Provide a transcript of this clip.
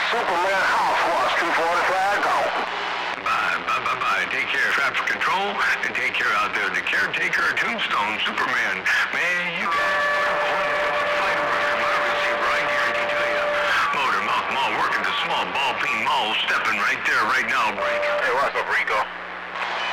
Superman house was 245 gone. Bye. Take care of traffic control and take care out there. The caretaker of Tombstone, Superman. Man, you guys right here, I can tell you. Motor Mouth Mall working the small ball peen mall, stepping right there, right now, break. Hey, what's up, Rico?